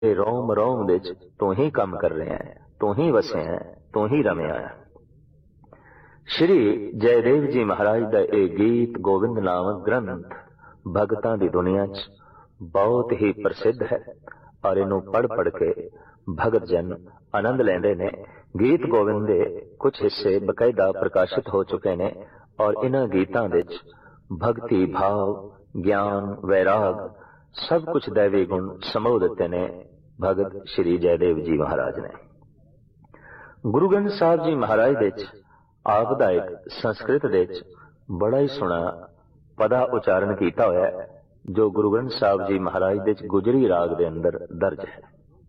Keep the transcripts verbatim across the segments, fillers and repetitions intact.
रोम रोम विच तू ही काम कर रहे हैं, तू ही वसे है, तू ही रमिया है। श्री जयदेव जी महाराज का यह गीत गोविंद नामक ग्रंथ भगतां दी दुनिया च बहुत ही प्रसिद्ध है और इनू पढ़ पढ़ के भगत जन आनंद लेंदे ने। गीत गोविंद दे कुछ हिस्से बकायदा प्रकाशित हो चुके ने और इन्हां गीतां विच भक्ति भाव ज्ञान वैराग सब कुछ दैवी गुण समो दिते ने भगत श्री जयदेव जी महाराज ने। गुरु ग्रंथ साहब जी महाराज दे आप दा एक संस्कृत दे बड़ा ही सोहना पदा उचारण किया होया है जो गुरु ग्रंथ साहब जी महाराज दे गुजरी राग दे अंदर दर्ज है।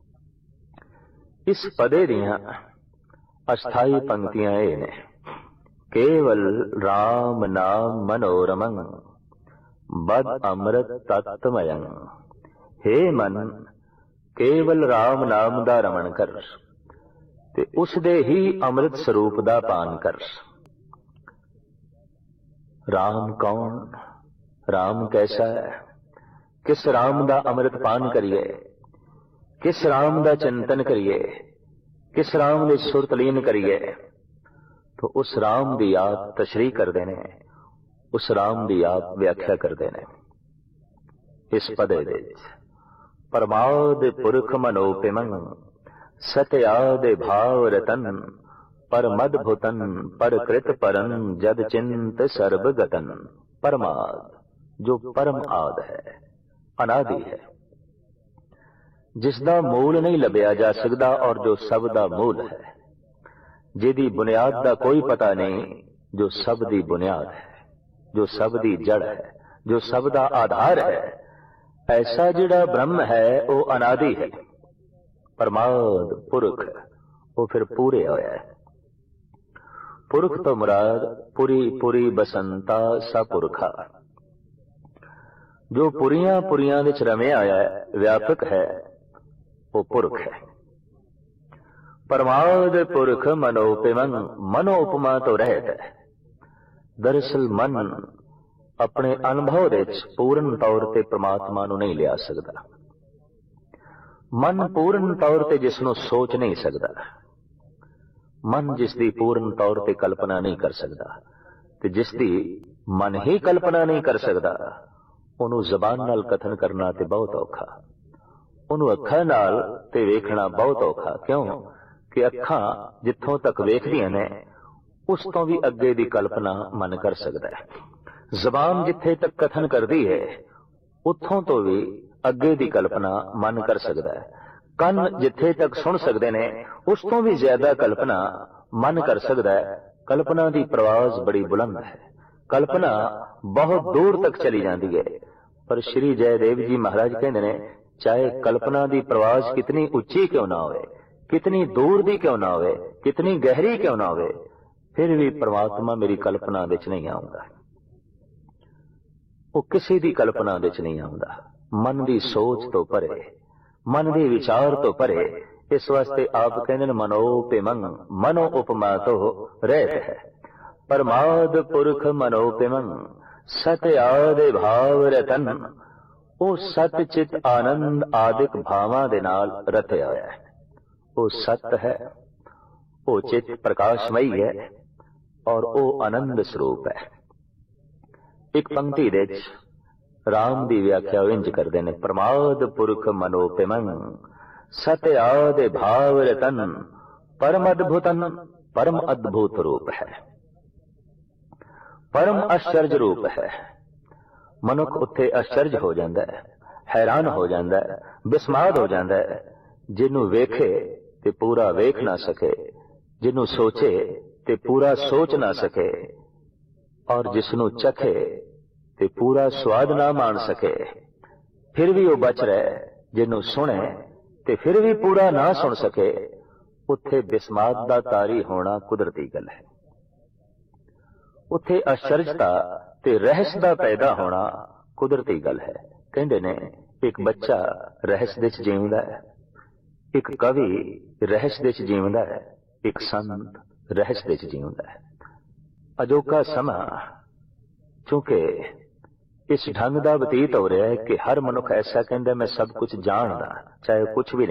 इस पदे दियां अस्थाई पंक्तियां ये ने, केवल राम नाम मनोरमं बद अमृत तत्वमयं। हे मन केवल राम नाम दा रमन कर ते उस दे ही अमृत स्वरूप दा पान कर। राम कौन, राम कैसा है, किस राम दा अमृत पान करिए, किस राम दा चिंतन करिए, किस राम दे सुरत लीन करिए, तो उस राम दी आप तशरीह कर देने, उस राम दी आप व्याख्या कर देने। इस पदे दे परमाद पुरख मनोपिमं सत्याद भाव रतन पर मदभुतन पर कृत परन जद चिंत सर्वगतन। परमाद जो परम आद है, अनादि है, जिसदा मूल नहीं लभ्या जा सकता और जो सब दा मूल है, जिहदी बुनियाद दा कोई पता नहीं, जो सब दी बुनियाद है, जो सब दी जड़ है, जो सब दा आधार है। ऐसा जिहड़ा ब्रह्म है वो अनादि है, परमाद पुरख वो फिर पूरे होया है। पुरख तो मुराद पुरी पुरी बसंता सा पुरखा, जो पुरियां पुरियां विच रमे आया है, व्यापक है, वो पुरख है। परमाद पुरख मनोपिमं, मनो उपमा तो रहत है। दरअसल मन अपने अनुभव दे पूर्ण तौर ते परमात्मा नूं नहीं लिया सकता। मन पूर्ण तौर ते जिसनों सोच नहीं सकता, मन जिसकी पूर्ण तौर ते कल्पना नहीं कर सकता, ते जिसकी मन ही कल्पना नहीं कर सकता, उन्होंने जबान नाल कथन करना ते बहुत औखा, उन्होंने अखां नाल ते वेखना बहुत औखा। क्यों कि अखां जिथों तक वेखदियां ने उस तो भी अगे दी कल्पना मन कर सकता है। जबान जिथे तक कथन करती है उथों तो भी अगे दी कल्पना मन कर सकता है। कन जिथे तक सुन सकते ने उस तो भी ज्यादा कल्पना मन कर सकता है। कल्पना की प्रवाज बड़ी बुलंद है, कल्पना बहुत दूर तक चली जाती है। पर श्री जयदेव जी महाराज कहते ने, चाहे कल्पना की प्रवाज कितनी उच्ची क्यों ना होवे, कितनी दूर दी क्यों ना होवे, कितनी गहरी क्यों ना होवे, फिर भी परमात्मा मेरी कल्पना विच नहीं आउंदा। वो किसी दी कल्पना विच नहीं आउंदा। मन की सोच तो परे, मन के विचार तो परे। इस वास्ते आप कहते हैं मनोपिमं, मनो उपमा तो रहत है। परमाद पुरख मनोपिमं सत्य आदि भाव रतन, वो सत चित आनंद आदिक भावां दे नाल रतया होया है। वो सत्य है, वो चित प्रकाशमयी है और वो आनंद स्वरूप है। एक पंक्ति दे राम की व्याख्या इंज करते हैं, प्रमाद पुरख मनोपिमं सत्य आदि भाव रतन परम अद्भुतन, परम अद्भुत रूप है, परम आश्चर्य रूप है। मनुख उत्थे आश्चर्य हो जाता है, हैरान हो जाता है, बिस्माद हो जाता है। जिन्हों वेखे ते पूरा वेख ना सके, जिन्हों सोचे ते पूरा सोच ना सके, और जिसनों चखे ते पूरा स्वाद ना मान सके, फिर भी वो बच रहे। जिन्हों सुने ते फिर भी पूरा ना सुन सके, उत्थे बिस्माद दा तारी होना कुदरती गल है। उत्थे आश्चर्यता ते रहस्य दा पैदा होना कुदरती गल है। कहंदे ने एक बच्चा रहस्य दे च जीवदा है, एक कवि रहस्य दे च जीवदा है, एक संत रहस्य दे च जीवदा है। अजोका समा चूंकि इस ढंग का बतीत हो रहा है कि हर मनुख ऐसा कहता मैं सब कुछ जानदा, चाहे कुछ भी